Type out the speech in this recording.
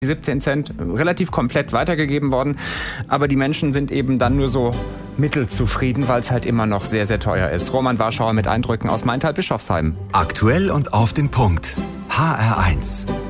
Die 17 Cent relativ komplett weitergegeben worden, aber die Menschen sind eben dann nur so mittelzufrieden, weil es halt immer noch sehr, sehr teuer ist. Roman Warschauer mit Eindrücken aus Maintal-Bischofsheim. Aktuell und auf den Punkt. HR1.